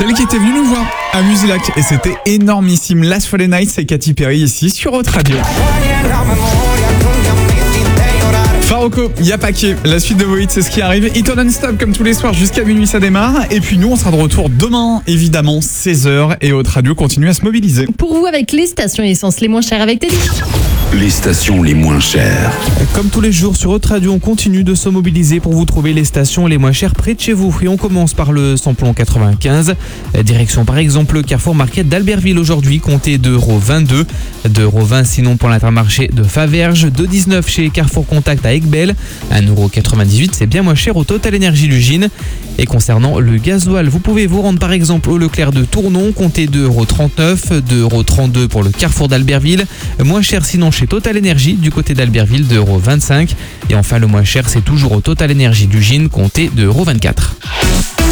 Celle qui était venue nous voir à Musilac et c'était énormissime. Last Friday Night, c'est Katy Perry ici sur Haute Radio. Faroko, y'a paquet. La suite de vos hits, c'est ce qui arrive. Hit on non-stop comme tous les soirs jusqu'à minuit, ça démarre. Et puis nous, on sera de retour demain, évidemment, 16h. Et Haute Radio continue à se mobiliser. Pour vous, avec les stations essence les moins chères avec Teddy. Les stations les moins chères. Comme tous les jours sur Haute Radio, on continue de se mobiliser pour vous trouver les stations les moins chères près de chez vous. Et on commence par le samplon 95. Direction par exemple le Carrefour Market d'Albertville aujourd'hui, comptez 2,22 €. 2,20 € sinon pour l'Intermarché de Faverges. 2,19 € chez Carrefour Contact à Aiguebelle. 1,98 €, c'est bien moins cher au Total Énergie Lugine. Et concernant le gasoil, vous pouvez vous rendre par exemple au Leclerc de Tournon, comptez 2,39 €. 2,32 € pour le Carrefour d'Albertville. Moins cher sinon chez Total Énergie du côté d'Albertville, 2,25 €. Et enfin le moins cher c'est toujours au Total Énergie d'Ugine, comptez 2,24 €.